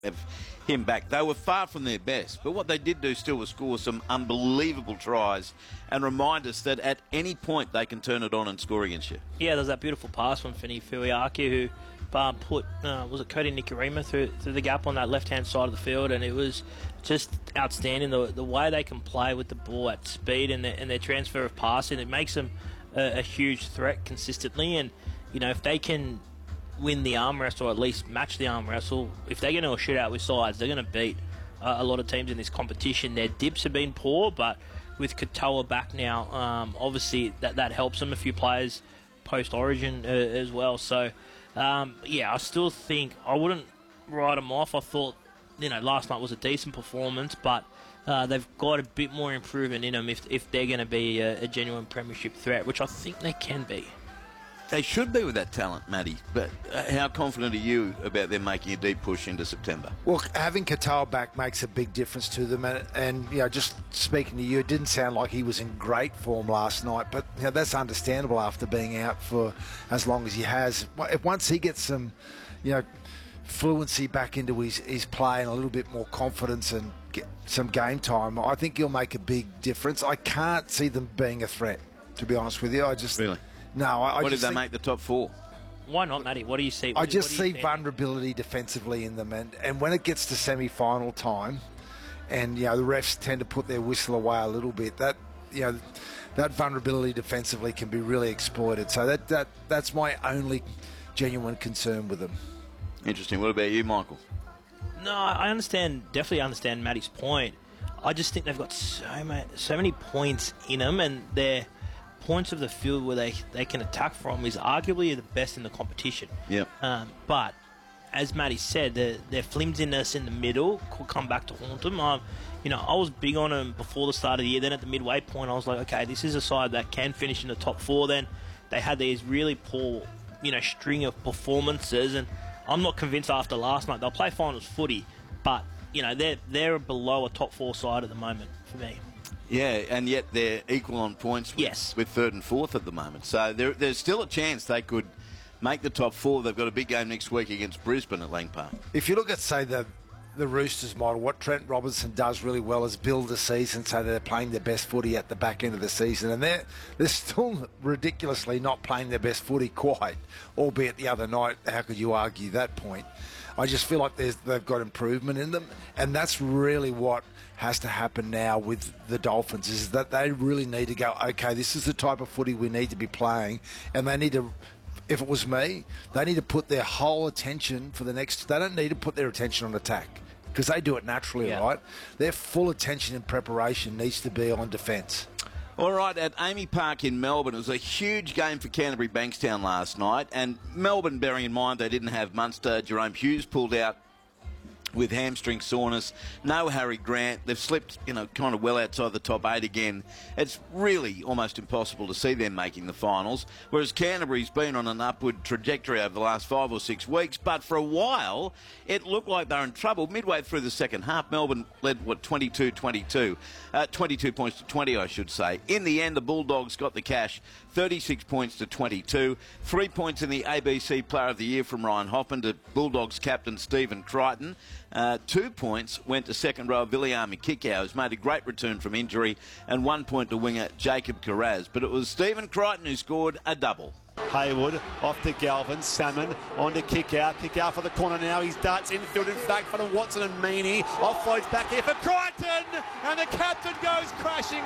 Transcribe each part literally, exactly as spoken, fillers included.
have him back. They were far from their best, but what they did do still was score some unbelievable tries and remind us that at any point they can turn it on and score against you. Yeah, there's that beautiful pass from Fini Fuiaki who uh, put, uh, was it Cody Nikarima through, through the gap on that left-hand side of the field, and it was just outstanding. The, the way they can play with the ball at speed and their, and their transfer of passing, it makes them a, a huge threat consistently. And, you know, if they can win the arm wrestle, or at least match the arm wrestle, if they get into a shootout with sides, they're going to beat uh, a lot of teams in this competition. Their dips have been poor, but with Katoa back now, um, obviously that, that helps them. A few players post-Origin uh, as well. So, um, yeah, I still think I wouldn't write them off. I thought, you know, last night was a decent performance, but uh, they've got a bit more improvement in them if, if they're going to be a, a genuine premiership threat, which I think they can be. They should be with that talent, Matty, but how confident are you about them making a deep push into September? Well, having Katoa back makes a big difference to them, and, and you know, just speaking to you, it didn't sound like he was in great form last night, but you know, that's understandable after being out for as long as he has. Once he gets some, you know, fluency back into his, his play and a little bit more confidence and get some game time, I think he'll make a big difference. I can't see them being a threat, to be honest with you. I just really. No, I, I what just did they think, make the top four? Why not, Matty? What do you see? I just see think? vulnerability defensively in them, and, and when it gets to semi-final time, and you know the refs tend to put their whistle away a little bit, that you know that vulnerability defensively can be really exploited. So that that that's my only genuine concern with them. Interesting. What about you, Michael? No, I understand. Definitely understand Matty's point. I just think they've got so many so many points in them, and they're points of the field where they, they can attack from is arguably the best in the competition. Yep. Um, but, as Matty said, their, their flimsiness in the middle could come back to haunt them. Um, you know, I was big on them before the start of the year. Then at the midway point, I was like, okay, this is a side that can finish in the top four. Then they had these really poor, you know, string of performances, and I'm not convinced after last night. They'll play finals footy, but, you know, they're, they're below a top four side at the moment for me. Yeah, and yet they're equal on points with, yes. with third and fourth at the moment. So there, there's still a chance they could make the top four. They've got a big game next week against Brisbane at Lang Park. If you look at, say, the the Roosters model, what Trent Robinson does really well is build the season so they're playing their best footy at the back end of the season. And they're, they're still ridiculously not playing their best footy quite, albeit the other night, how could you argue that point? I just feel like there's, they've got improvement in them, and that's really what has to happen now with the Dolphins, is that they really need to go, okay, this is the type of footy we need to be playing, and they need to, if it was me, they need to put their whole attention for the next, they don't need to put their attention on attack, because they do it naturally, yeah. right? Their full attention and preparation needs to be on defence. All right, at Amy Park in Melbourne, it was a huge game for Canterbury Bankstown last night, and Melbourne, bearing in mind they didn't have Munster, Jerome Hughes pulled out with hamstring soreness, no Harry Grant. They've slipped, you know, kind of well outside the top eight again. It's really almost impossible to see them making the finals, whereas Canterbury's been on an upward trajectory over the last five or six weeks, but for a while it looked like they were in trouble. Midway through the second half, Melbourne led, what, twenty-two twenty-two, uh, twenty-two points to twenty, I should say. In the end, the Bulldogs got the cash, thirty-six points to twenty-two. Three points in the A B C Player of the Year from Ryan Hoffman to Bulldogs captain Stephen Crichton. Uh, two points went to second row Viliami Kikau, who's made a great return from injury, and one point to winger Jacob Carraz. But it was Stephen Crichton who scored a double. Haywood off to Galvin, Salmon on to kick out, kick out for the corner now, he's darts infield in fact for Watson and Meaney, offloads back here for Crichton, and the captain goes crashing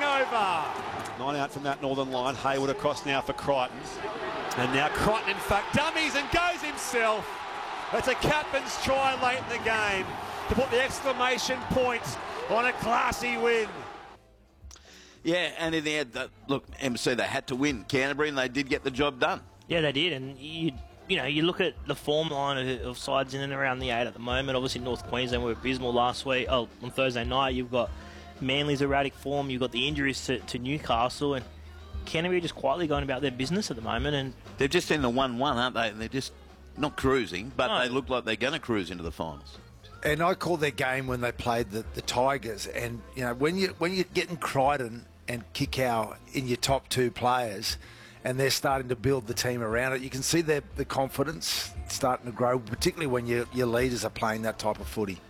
over. Nine out from that northern line, Haywood across now for Crichton, and now Crichton in fact dummies and goes himself. It's a captain's try late in the game to put the exclamation point on a classy win. Yeah, and in the end, look, M C, they had to win Canterbury, and they did get the job done. Yeah, they did, and you you know, you look at the form line of, of sides in and around the eight at the moment. Obviously, North Queensland were abysmal last week. Oh, on Thursday night, you've got Manly's erratic form. You've got the injuries to, to Newcastle, and Canterbury just quietly going about their business at the moment. And they're just in the one one, aren't they? And they're just not cruising, but no. they look like they're going to cruise into the finals. And I call their game when they played the, the Tigers, and you know when you when you're getting Crichton and Kikau in your top two players, and they're starting to build the team around it, you can see their the confidence starting to grow, particularly when your your leaders are playing that type of footy.